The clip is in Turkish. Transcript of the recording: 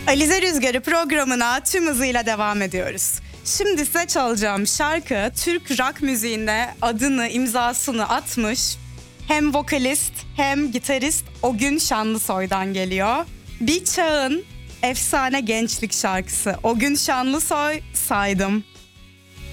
Alize Rüzgarı programına tüm hızıyla devam ediyoruz. Şimdi size çalacağım şarkı Türk rock müziğinde adını, imzasını atmış hem vokalist hem gitarist Ogün Şanlısoy'dan geliyor. Bir çağın efsane gençlik şarkısı Ogün Şanlısoy Saydım.